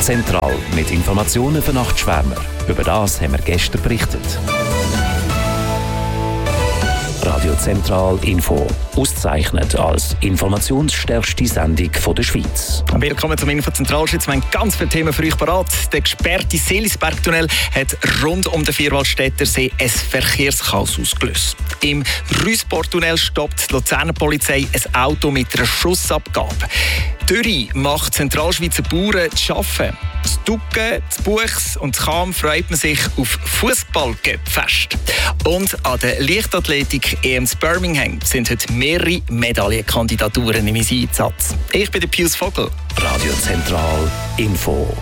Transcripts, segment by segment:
Zentral mit Informationen für Nachtschwärmer. Über das haben wir gestern berichtet. Radio Zentral Info. Ausgezeichnet als informationsstärkste Sendung der Schweiz. Willkommen zum Info Zentralschweiz. Wir haben ganz viele Themen für euch parat. Der gesperrte Seelisbergtunnel hat rund um den Vierwaldstätter See ein Verkehrschaos ausgelöst. Im Rüsportunnel stoppt die Luzerner Polizei ein Auto mit einer Schussabgabe. Dürre macht Zentralschweizer Bauern zu arbeiten. Das Ducken, das Buchs und das Cham freut man sich auf Fußballcup-Fest. Und an der Leichtathletik EM Birmingham sind heute mehrere Medaillenkandidaturen im Einsatz. Ich bin der Pius Vogel. Radio Zentral Info.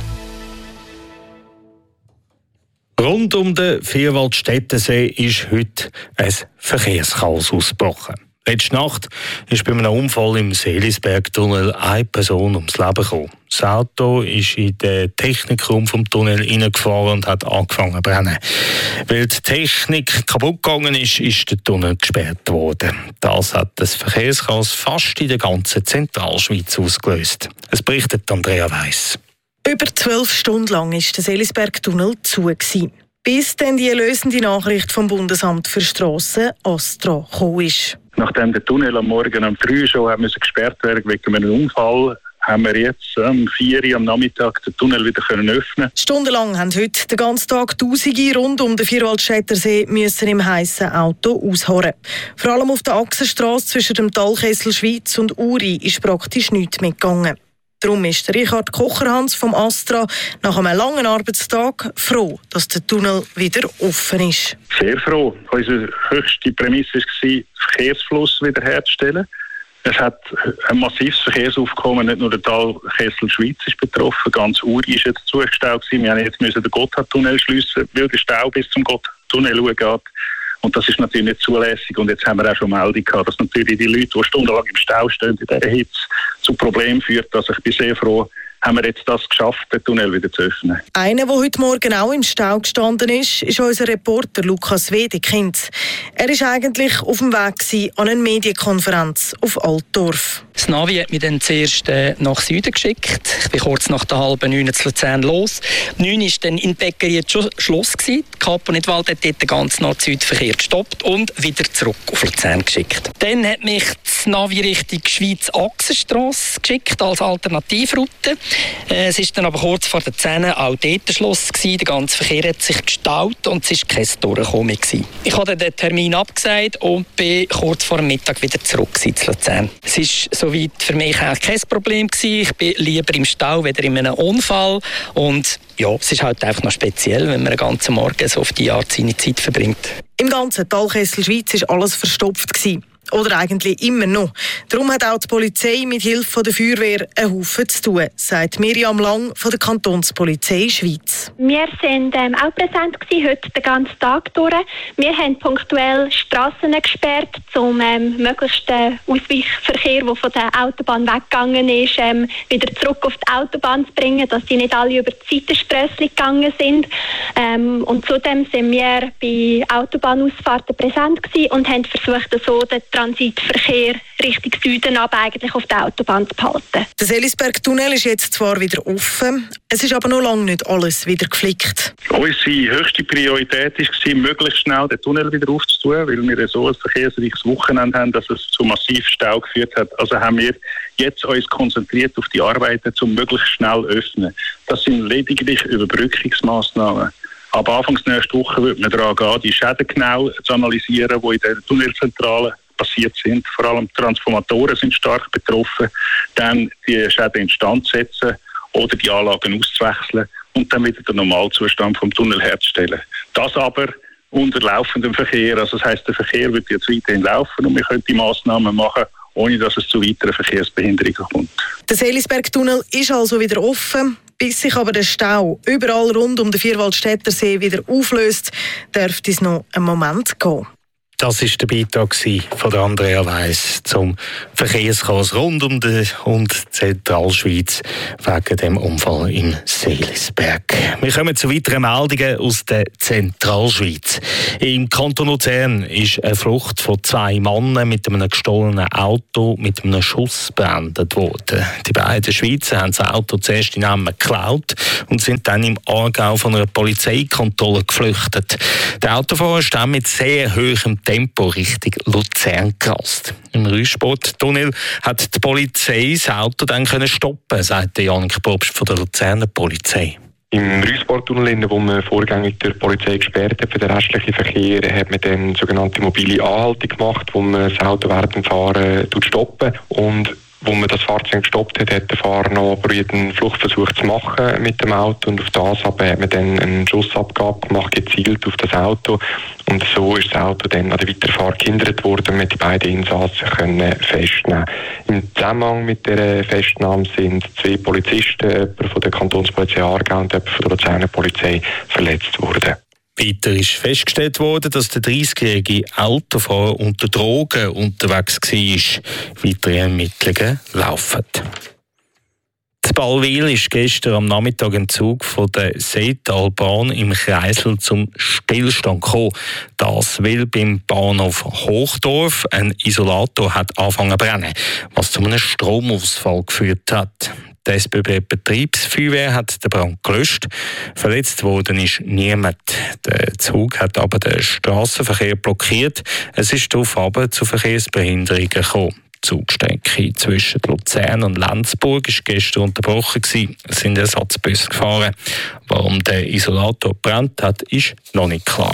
Rund um den Vierwaldstättersee ist heute ein Verkehrschaos ausgebrochen. Letzte Nacht ist bei einem Unfall im Seelisbergtunnel eine Person ums Leben gekommen. Das Auto ist in den Technikraum vom Tunnel hineingefahren und hat angefangen zu brennen. Weil die Technik kaputt gegangen ist, ist der Tunnel gesperrt worden. Das hat das Verkehrschaos fast in der ganzen Zentralschweiz ausgelöst. Es berichtet Andrea Weiss. Über 12 Stunden lang war der Seelisbergtunnel zu gewesen, bis dann die erlösende Nachricht vom Bundesamt für Strassen ASTRA gekommen ist. Nachdem der Tunnel am Morgen um 3 Uhr schon gesperrt werden wegen einem Unfall, haben wir jetzt um 4 Uhr am Nachmittag den Tunnel wieder öffnen. Stundenlang haben heute den ganzen Tag Tausende rund um den Vierwaldstättersee müssen im heissen Auto ausharren. Vor allem auf der Achsenstrasse zwischen dem Talkessel Schweiz und Uri ist praktisch nichts mehr gegangen. Darum ist Richard Kocherhans vom ASTRA nach einem langen Arbeitstag froh, dass der Tunnel wieder offen ist. Sehr froh. Unsere höchste Prämisse war, den Verkehrsfluss wiederherzustellen. Es hat ein massives Verkehrsaufkommen, nicht nur der Talkessel Schweiz ist betroffen, ganz Uri ist jetzt zugestaut gewesen. Wir mussten jetzt den Gotthardtunnel schliessen, weil der Stau bis zum Gotthardtunnel geht. Und das ist natürlich nicht zulässig. Und jetzt haben wir auch schon Meldung gehabt, dass natürlich die Leute, die stundenlang im Stau stehen, in dieser Hitze zu Problemen führt. Also ich bin sehr froh, haben wir jetzt das geschafft, den Tunnel wieder zu öffnen. Einer, der heute Morgen auch im Stau gestanden ist unser Reporter Lukas Wedekind. Er war eigentlich auf dem Weg an eine Medienkonferenz auf Altdorf. Das Navi hat mich dann zuerst nach Süden geschickt. Ich bin kurz nach der 8:30 zu Luzern los. 9 war dann in Bäckerie Schluss. Die Kapo Nidwald hat dort den ganzen Nord-Süd-Verkehr gestoppt und wieder zurück auf Luzern geschickt. Dann hat mich das Navi Richtung Schweiz-Achsenstrasse geschickt als Alternativroute. Es ist dann aber kurz vor der 10 auch dort Schluss gewesen. Der ganze Verkehr hat sich gestaut und es war kein Durchkommen. Ich habe den Termin abgesagt und bin kurz vor dem Mittag wieder zurück zu Luzern. Es ist soweit für mich auch kein Problem gewesen. Ich bin lieber im Stau, weder in einem Unfall. Und ja, es ist halt einfach noch speziell, wenn man den ganzen Morgen so auf die Art seine Zeit verbringt. Im ganzen Talkessel Schweiz war alles verstopft gewesen. Oder eigentlich immer noch. Darum hat auch die Polizei mit Hilfe der Feuerwehr einen Haufen zu tun, sagt Miriam Lang von der Kantonspolizei Schweiz. Wir waren auch präsent gewesen, heute den ganzen Tag durch. Wir haben punktuell Strassen gesperrt, um möglichst den Ausweichverkehr, der von der Autobahn weggegangen ist, wieder zurück auf die Autobahn zu bringen, dass sie nicht alle über die Seitenströssli gegangen sind. Und zudem sind wir bei Autobahnausfahrten präsent gewesen und haben versucht, so den Transitverkehr Richtung Süden aber eigentlich auf der Autobahn zu behalten. Der Seelisbergtunnel ist jetzt zwar wieder offen, es ist aber noch lange nicht alles wieder geflickt. Unsere höchste Priorität war, möglichst schnell den Tunnel wieder aufzutun, weil wir so ein verkehrsreiches Wochenende haben, dass es zu massiv Stau geführt hat. Also haben wir jetzt uns konzentriert auf die Arbeiten, um möglichst schnell zu öffnen. Das sind lediglich Überbrückungsmaßnahmen. Ab Anfangs nächster Woche wird man daran gehen, die Schäden genau zu analysieren, die in der Tunnelzentrale passiert sind. Vor allem Transformatoren sind stark betroffen. Dann die Schäden instand setzen oder die Anlagen auszuwechseln und dann wieder den Normalzustand vom Tunnel herzustellen. Das aber unter laufendem Verkehr. Also das heisst, der Verkehr wird jetzt weiterhin laufen und wir können die Massnahmen machen, ohne dass es zu weiteren Verkehrsbehinderungen kommt. Der Seelisbergtunnel ist also wieder offen. Bis sich aber der Stau überall rund um den Vierwaldstättersee wieder auflöst, dürfte es noch einen Moment gehen. Das war der Beitrag von Andrea Weiss zum Verkehrschaos rund um die Zentralschweiz wegen dem Unfall im Seelisberg. Wir kommen zu weiteren Meldungen aus der Zentralschweiz. Im Kanton Luzern ist eine Flucht von 2 Männern mit einem gestohlenen Auto mit einem Schuss beendet worden. Die beiden Schweizer haben das Auto zuerst in Emmen geklaut und sind dann im Aargau von einer Polizeikontrolle geflüchtet. Der Autofahrer ist dann mit sehr hohem Tempo Richtung Luzern gerast. Im Rüsporttunnel hat die Polizei das Auto dann stoppen, sagt Janik Probst von der Luzerner Polizei. Im Rüsporttunnel, wo man vorgängig der Polizei gesperrt hat für den restlichen Verkehr, hat man dann sogenannte mobile Anhaltung gemacht, wo man das Auto während dem Fahren stoppen. Und wo man das Fahrzeug gestoppt hat, hat der Fahrer noch probiert, einen Fluchtversuch zu machen mit dem Auto. Und auf das aber hat man dann eine Schussabgabe gemacht, gezielt auf das Auto. Und so ist das Auto dann an der Weiterfahrt gehindert worden, mit die beiden Insassen können festnehmen. Im Zusammenhang mit dieser Festnahme sind 2 Polizisten, jemand von der Kantonspolizei Aargau und jemand von der Luzerner Polizei verletzt worden. Weiter ist festgestellt worden, dass der 30-jährige Autofahrer unter Drogen unterwegs war. Weitere Ermittlungen laufen. In Ballwil ist gestern am Nachmittag ein Zug von der Seetalbahn im Kreisel zum Stillstand gekommen. Das, weil beim Bahnhof Hochdorf ein Isolator hat angefangen zu brennen, was zu einem Stromausfall geführt hat. Die SBB-Betriebsfeuerwehr hat den Brand gelöscht. Verletzt worden ist niemand. Der Zug hat aber den Strassenverkehr blockiert. Es ist daraufhin zu Verkehrsbehinderungen gekommen. Die Zugstrecke zwischen Luzern und Lenzburg war gestern unterbrochen. Es sind Ersatzbusse gefahren. Warum der Isolator gebrannt hat, ist noch nicht klar.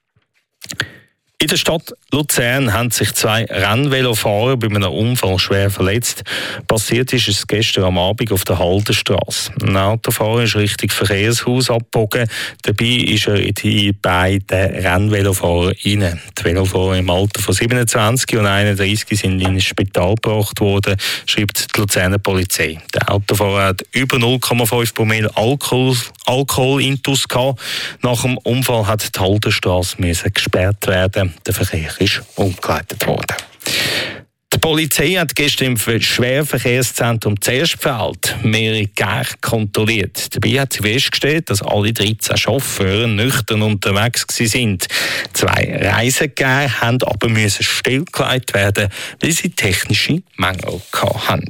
In der Stadt Luzern haben sich 2 Rennvelofahrer bei einem Unfall schwer verletzt. Passiert ist es gestern am Abend auf der Haldenstrasse. Ein Autofahrer ist Richtung Verkehrshaus abgebogen. Dabei ist er in die beiden Rennvelofahrer rein. Die Velofahrer im Alter von 27 und 31 sind in ein Spital gebracht worden, schreibt die Luzerner Polizei. Der Autofahrer hat über 0,5 Promille Alkoholintus gehabt. Nach dem Unfall hat die Haldenstrasse gesperrt werden. Der Verkehr ist umgeleitet worden. Die Polizei hat gestern im Schwerverkehrszentrum Zerstfeld mehrere Gärten kontrolliert. Dabei hat sie festgestellt, dass alle 13 Chauffeure nüchtern unterwegs waren. 2 Reisegärte haben aber stillgelegt werden, weil sie technische Mängel hatten.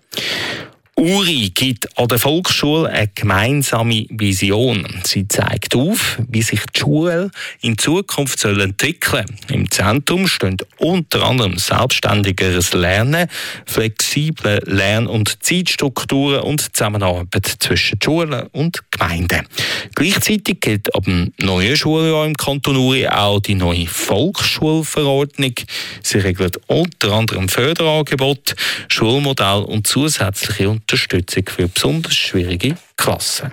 Uri gibt an der Volksschule eine gemeinsame Vision. Sie zeigt auf, wie sich die Schule in Zukunft entwickeln soll. Im Zentrum stehen unter anderem selbstständigeres Lernen, flexible Lern- und Zeitstrukturen und Zusammenarbeit zwischen Schulen und Gemeinden. Gleichzeitig gilt ab dem neuen Schuljahr im Kanton Uri auch die neue Volksschulverordnung. Sie regelt unter anderem Förderangebote, Schulmodell und zusätzliche Unterstützung für besonders schwierige Klassen.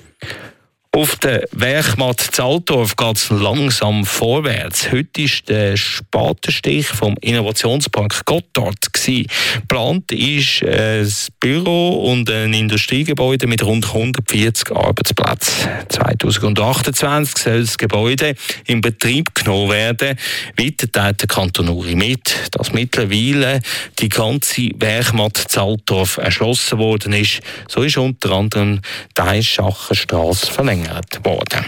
Auf der Werkmatt Zaltorf geht es langsam vorwärts. Heute war der Spatenstich vom Innovationspark Gotthard. Geplant ist ein Büro und ein Industriegebäude mit rund 140 Arbeitsplätzen. 2028 soll das Gebäude in Betrieb genommen werden. Weiter teilt der Kanton Uri mit, dass mittlerweile die ganze Werkmatt Zaltorf erschlossen worden ist. So ist unter anderem die Eisschacherstrasse verlängert worden.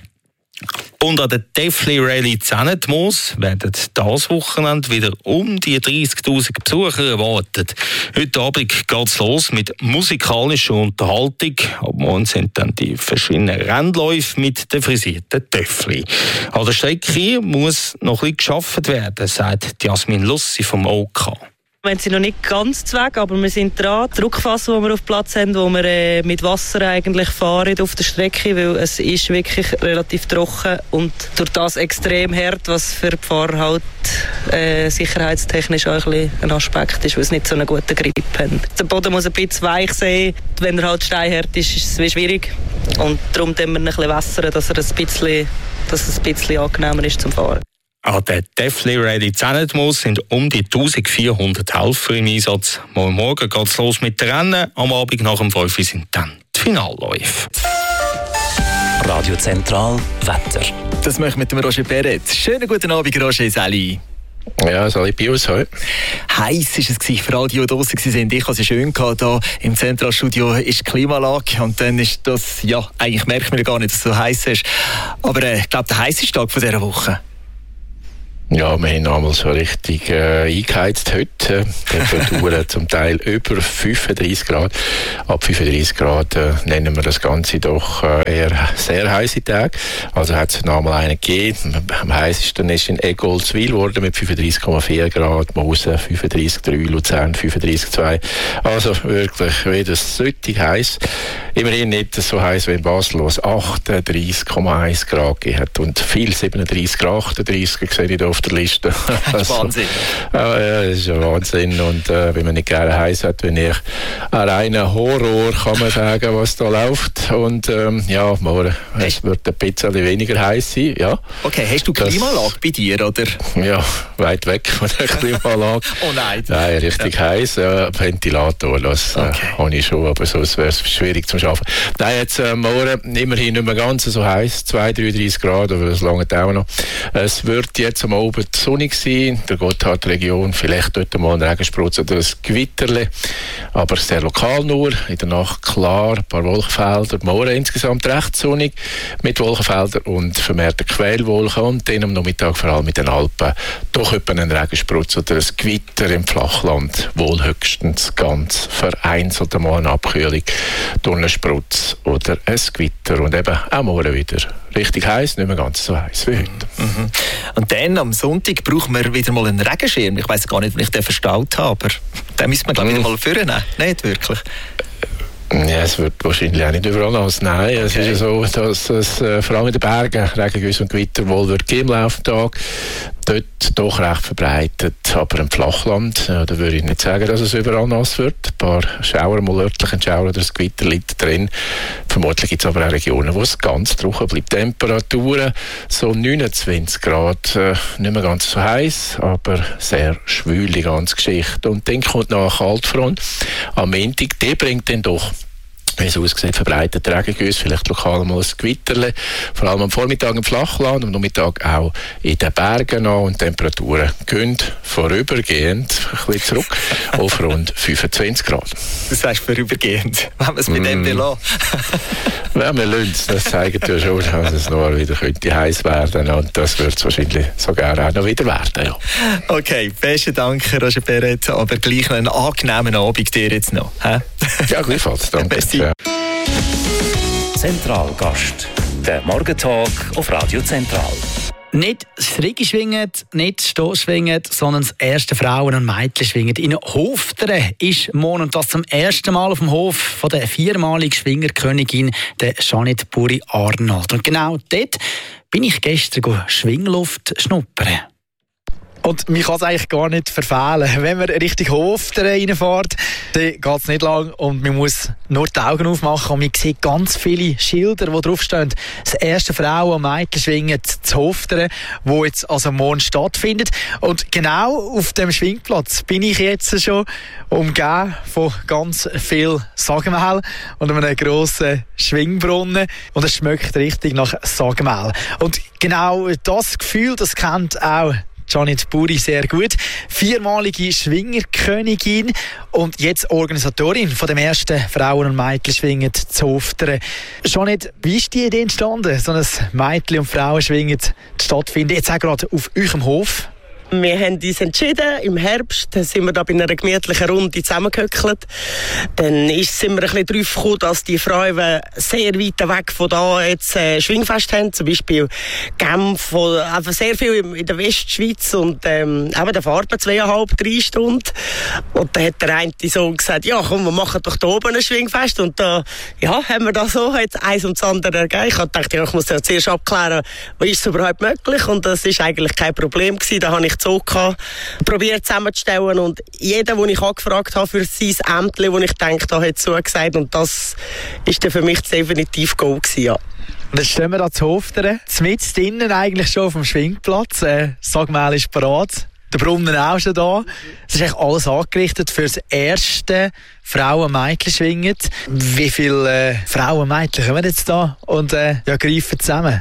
Und an der Deafly Rally Zennetmoos werden dieses Wochenende wieder um die 30'000 Besucher erwartet. Heute Abend geht es los mit musikalischer Unterhaltung. Ab morgen sind dann die verschiedenen Rennläufe mit den frisierten Deafly. An der Strecke muss noch ein bisschen gearbeitet werden, sagt Jasmin Lussi vom OK. Wir sind noch nicht ganz weg, aber wir sind dran. Die Druckfassen, die wir auf Platz haben, wo wir mit Wasser eigentlich fahren auf der Strecke, weil es ist wirklich relativ trocken und durch das extrem hart, was für die Fahrer halt sicherheitstechnisch auch ein Aspekt ist, weil sie nicht so einen guten Grip haben. Der Boden muss ein bisschen weich sein. Wenn er halt steinhart ist, ist es schwierig. Und darum tun wir ein bisschen wässern, dass es ein bisschen angenehmer ist zum Fahren. An der Deafly Rally Zennetmoos sind um die 1400 Helfer im Einsatz. Morgen geht es los mit den Rennen. Am Abend nach dem 5 sind dann die Finalläufe. Radio Zentral Wetter. Das möchte ich mit dem Roger Perret. Schönen guten Abend, Roger Sally. Ja, soll ich bei uns heute? Heiß war es für all die draussen waren. Ich hatte es schön gehabt. Hier im Zentralstudio ist die Klimaanlage. Und dann ist das, ja, eigentlich merkt man gar nicht, dass es so heiß ist. Aber ich glaube, der heißeste Tag von dieser Woche. Ja, wir haben einmal so richtig eingeheizt heute. Temperaturen zum Teil über 35 Grad. Ab 35 Grad nennen wir das Ganze doch eher sehr heiße Tage. Also hat es noch einmal einen gegeben. Am heißesten ist in Egoldswil geworden mit 35,4 Grad, Mosel 35,3, Luzern 35,2. Also wirklich wieder solche heiß. Immerhin nicht so heiß wie in Basel, wo es 38,1 Grad gegeben hat. Und viel 37 Grad, 38 sehe ich da auf der Liste. Das ist Wahnsinn. Ja, das ist ein Wahnsinn. Und wenn man nicht gerne heiß hat, wenn ich ein reiner Horror, kann man sagen, was da läuft. Und ja, morgen es wird ein bisschen weniger heiß sein. Ja. Okay, hast du Klimaanlage bei dir, oder? Ja, weit weg von der Klimaanlage. Oh nein. Nein, richtig heiß. Ja, Ventilator, das habe ich schon, aber sonst wäre es schwierig zum Arbeiten. Nein, jetzt morgen immerhin nicht mehr ganz so heiß, 32 Grad, aber das lange auch noch. Es wird jetzt am Abend sonnig sein, der Gotthardregion, vielleicht dort mal ein Regenspritz oder ein Gewitterle, aber sehr lokal nur. In der Nacht klar, ein paar Wolkenfelder. Morgen insgesamt recht sonnig mit Wolkenfeldern und vermehrten Quellwolken und dann am Nachmittag vor allem mit den Alpen doch etwa ein Regenspritz oder ein Gewitter im Flachland. Wohl höchstens ganz vereinzelt mal eine Abkühlung durch einen Sprutz oder ein Gewitter und eben auch morgen wieder richtig heiß, nicht mehr ganz so heiß wie heute. Mhm. Und dann am Sonntag brauchen wir wieder mal einen Regenschirm. Ich weiss gar nicht, ob ich den verstaut habe, aber den müssen wir glaube ich wieder mal vornehmen. Nicht wirklich. Ja, es wird wahrscheinlich auch nicht überall nass. Nein, es ist ja so, dass es vor allem in den Bergen Regengüsse und Gewitter wohl wird geben im Laufe des Tages. Dort doch recht verbreitet, aber im Flachland, da würde ich nicht sagen, dass es überall nass wird. Ein paar Schauer, mal örtlichen Schauer oder das Gewitter liegt drin. Vermutlich gibt es aber auch Regionen, wo es ganz trocken bleibt. Temperaturen so 29 Grad, nicht mehr ganz so heiß, aber sehr schwül die ganze Geschichte. Und dann kommt noch eine Kaltfront am Montag, die bringt dann doch, wie es aussieht, verbreitet Regengüsse, vielleicht lokal mal ein Gewitterle, vor allem am Vormittag im Flachland, am Nachmittag auch in den Bergen an und Temperaturen gehen vorübergehend ein bisschen zurück auf rund 25 Grad. Du sagst vorübergehend, wenn wir es mit dem belassen. Ja, wir lassen es, das zeigt ja schon, dass es noch wieder könnte heiß werden und das wird es wahrscheinlich sogar auch noch wieder werden. Ja. Okay, besten Dank, Roger Perret, aber gleich einen angenehmen Abend dir jetzt noch. He? Ja, gleichfalls, danke. Zentralgast. Der Morgentalk auf Radio Zentral. Nicht das Rigi schwingen, nicht das Stoss schwingen, sondern das erste Frauen- und Mädchen schwingen. In Hofteren ist morgen und das zum ersten Mal auf dem Hof von der viermaligen Schwingerkönigin, der Jeanette Buri-Arnold. Und genau dort bin ich gestern Schwingluft schnuppern. Und man kann es eigentlich gar nicht verfehlen. Wenn man Richtung Hofteren reinfährt, dann geht es nicht lang und man muss nur die Augen aufmachen und man sieht ganz viele Schilder, die draufstehen. Das erste Frauen- und Mädchenschwingen zu Hofteren, wo jetzt also morgen stattfindet. Und genau auf dem Schwingplatz bin ich jetzt schon umgeben von ganz viel Sagenmehl und einem grossen Schwingbrunnen. Und es schmeckt richtig nach Sagenmehl. Und genau das Gefühl, das kennt auch Jeanette Buri sehr gut. Viermalige Schwingerkönigin und jetzt Organisatorin von dem ersten Frauen- und Mädchenschwingen zu Hofteren. Jeanette, wie ist die Idee entstanden, so ein Mädchen- und Frauenschwingen stattfinden, jetzt auch gerade auf eurem Hof? Wir haben uns entschieden, im Herbst sind wir da bei einer gemütlichen Runde zusammengehöckelt. Dann sind wir ein bisschen drauf gekommen, dass die Frauen sehr weit weg von da jetzt Schwingfest haben. Zum Beispiel Genf, einfach sehr viel in der Westschweiz und eben da fahrt man 2,5-3 Stunden. Und dann hat der eine Sohn gesagt, ja komm, wir machen doch da oben ein Schwingfest. Und da haben wir da so jetzt eins und das andere ergeben. Ich dachte, ich muss ja zuerst abklären, was ist es überhaupt möglich? Und das ist eigentlich kein Problem gewesen. Da habe ich so probiert zusammenzustellen und jeder, den ich angefragt habe für sein Ämtchen, wo ich denke, da hat zugesagt und das ist dann für mich definitiv Go gewesen, ja. Und jetzt stehen wir da zu Hofteren, mitten drinnen eigentlich schon auf dem Schwingplatz. Sagmehl ist parat. der Brunnen auch schon da. Es ist eigentlich alles angerichtet für das erste Frauen-Mädchen-Schwingen. Wie viele Frauen und Mädchen kommen jetzt da und greifen zusammen?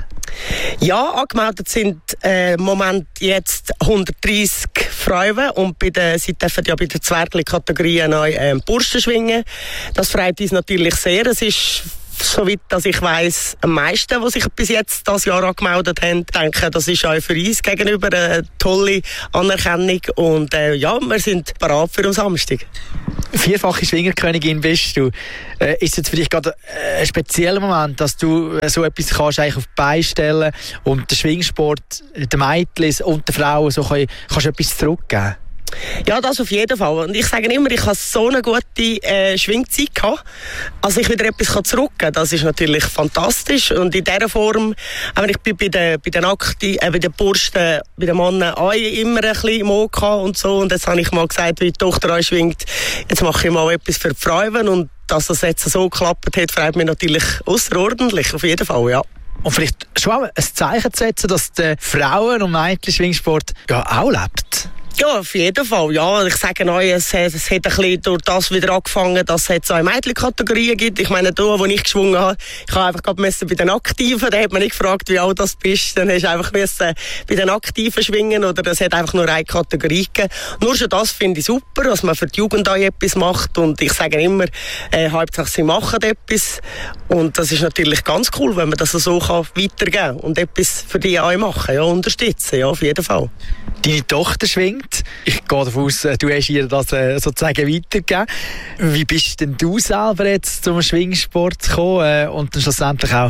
Ja, angemeldet sind im Moment jetzt 130 Frauen und sie dürfen ja bei der Zwergli-Kategorie neu Burschen schwingen. Das freut uns natürlich sehr. Es ist, soweit ich weiss, am meisten, die sich bis jetzt dieses Jahr angemeldet haben. Ich denke, das ist auch für uns gegenüber eine tolle Anerkennung und wir sind bereit für am Samstag. Vierfache Schwingerkönigin bist du. Ist jetzt für dich gerade ein spezieller Moment, dass du so etwas kannst eigentlich auf die Beine stellen und den Schwingsport, den Mädchen und den Frauen so kannst etwas zurückgeben? Ja, das auf jeden Fall. Und ich sage immer, ich habe so eine gute Schwingzeit gehabt, als ich wieder etwas zurückgeben kann. Das ist natürlich fantastisch. Und in dieser Form, ich bin bei den Burschen, bei den Männern auch immer ein bisschen im Ohr gehabt und so. Und jetzt habe ich mal gesagt, wie die Tochter auch schwingt, jetzt mache ich mal etwas für die Frauen. Und dass das jetzt so geklappt hat, freut mich natürlich außerordentlich, auf jeden Fall, ja. Und vielleicht schon auch ein Zeichen zu setzen, dass der Frauen- und Mädchen-Schwingsport auch lebt. Ja, auf jeden Fall. Ja, ich sage euch, es hat ein bisschen durch das wieder angefangen, dass es jetzt auch Mädchenkategorien gibt. Ich meine, da, wo ich geschwungen habe, ich habe einfach gerade bei den Aktiven, da hat man nicht gefragt, wie alt das bist, dann hast du einfach bei den Aktiven schwingen oder es hat einfach nur eine Kategorie gegeben. Nur schon das finde ich super, dass man für die Jugend auch etwas macht und ich sage immer, Hauptsache sie machen etwas und das ist natürlich ganz cool, wenn man das so weitergeben kann und etwas für die auch machen, ja, unterstützen, ja, auf jeden Fall. Deine Tochter schwingt. Ich gehe davon aus, du hast ihr das sozusagen weitergegeben. Wie bist denn du selber jetzt zum Schwingsport gekommen und dann schlussendlich auch,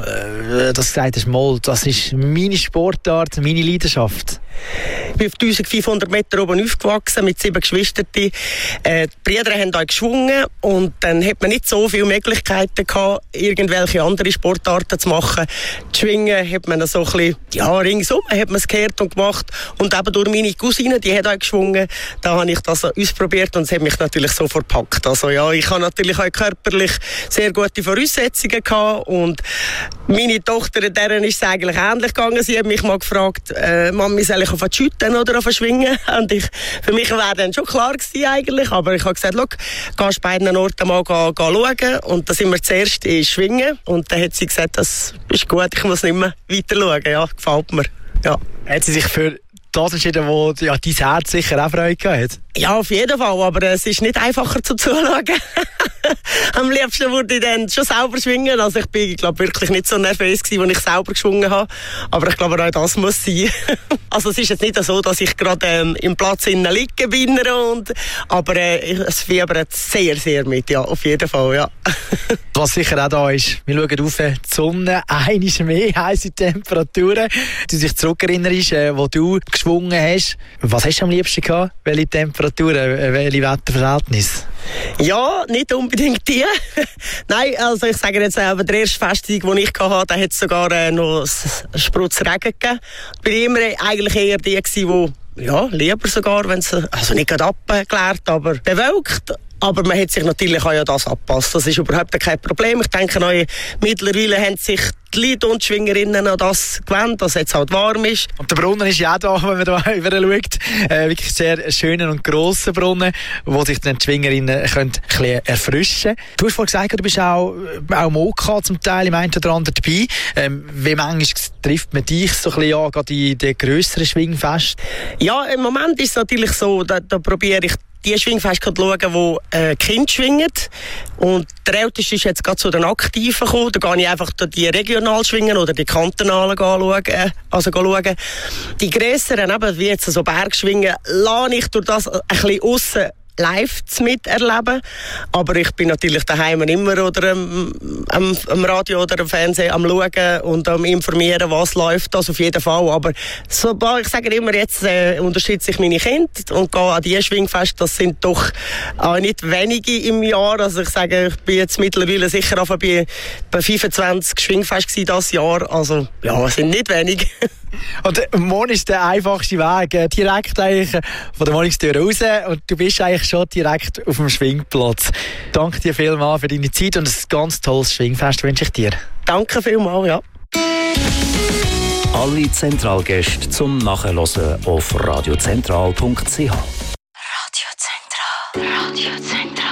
dass du gesagt hast, mal, das ist meine Sportart, meine Leidenschaft? Ich bin auf 1500 Meter oben aufgewachsen mit 7 Geschwistern. Die Brüder haben auch geschwungen und dann hat man nicht so viele Möglichkeiten gehabt, irgendwelche andere Sportarten zu machen. Die Schwingen hat man so ein bisschen, ringsum hat man es gehört und gemacht. Und eben durch meine Cousine, die hat auch geschwungen, da habe ich das ausprobiert und es hat mich natürlich so verpackt. Also ja, ich habe natürlich auch körperlich sehr gute Voraussetzungen gehabt und meine Tochter, deren ist es eigentlich ähnlich gegangen. Sie hat mich mal gefragt, Mami, soll ich auf Schütten oder auf Schwingen? Und für mich wäre dann schon klar gewesen eigentlich, aber ich habe gesagt, schau, gehst beiden Orten mal schauen und da sind wir zuerst in Schwingen und dann hat sie gesagt, das ist gut, ich muss nicht mehr weiter schauen, ja, gefällt mir. Ja. Hat sie sich für das entschieden, wo dein Herz sicher auch Freude gehabt hat? Ja, auf jeden Fall, aber es ist nicht einfacher zum Zuschauen. Am liebsten würde ich dann schon selber schwingen. Also ich bin, glaube wirklich nicht so nervös gewesen, als ich selber geschwungen habe. Aber ich glaube, auch das muss sein. Also es ist jetzt nicht so, dass ich gerade im Platz innen liege bin. Aber es fiebert sehr, sehr mit, ja, auf jeden Fall, ja. Was sicher auch da ist, wir schauen auf die Sonne, einmal mehr heisse Temperaturen. Du dich zurückerinnerst, wo du geschwungen hast. Was hast du am liebsten gehabt? Welche Temperaturen, welche Wetterverhältnisse? Ja, nicht unbedingt die. Nein, also ich sage jetzt, der erste Festtag, den ich hatte, da hat es sogar noch einen Sprutz Regen gegeben. Ich bin immer eigentlich eher die gewesen, die, ja, lieber sogar, wenn es, also nicht gerade abgeklärt, aber bewölkt. Aber man hat sich natürlich auch an das angepasst. Das ist überhaupt kein Problem. Ich denke, mittlerweile haben sich die Leute und die Schwingerinnen an das gewöhnt, dass es jetzt halt warm ist. Und der Brunnen ist ja auch da, wenn man da rüber schaut. Wirklich sehr schöner und grosser Brunnen, wo sich dann die Schwingerinnen ein bisschen erfrischen können. Du hast vorhin gesagt, du bist auch Moka zum Teil im einen oder anderen dabei. Wie manchmal trifft man dich so ein bisschen an, gerade in den grösseren Schwingfest? Ja, im Moment ist es natürlich so, da probiere ich die Schwingfeste zu schauen, wo Kinder schwingen. Und der Älteste ist jetzt gerade zu den Aktiven gekommen. Da gehe ich einfach die regional schwingen oder die kantonalen schauen. Die grösseren, eben, wie jetzt so Bergschwingen, lasse ich durch das ein bisschen aussen live miterleben. Aber ich bin natürlich daheim immer oder am Radio oder am Fernsehen am Schauen und am Informieren, was läuft, das auf jeden Fall. Aber ich sage immer, jetzt unterstütze ich meine Kinder und gehe an die Schwingfeste. Das sind doch auch nicht wenige im Jahr. Also ich sage, ich bin jetzt mittlerweile sicher auch bei 25 Schwingfesten dieses Jahr. Also ja, es sind nicht wenige. Und morgen ist der einfachste Weg, direkt eigentlich von der Wohnungstür raus und du bist eigentlich schon direkt auf dem Schwingplatz. Danke dir vielmals für deine Zeit und ein ganz tolles Schwingfest wünsche ich dir. Danke vielmals, ja. Alle Zentralgäste zum Nachhören auf radiozentral.ch.